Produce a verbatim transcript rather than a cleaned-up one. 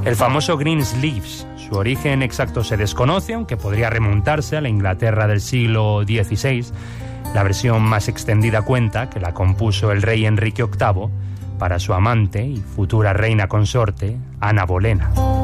El famoso Green Sleeves. Su origen exacto se desconoce, aunque podría remontarse a la Inglaterra del siglo dieciséis. La versión más extendida cuenta que la compuso el rey Enrique octavo para su amante y futura reina consorte, Ana Bolena.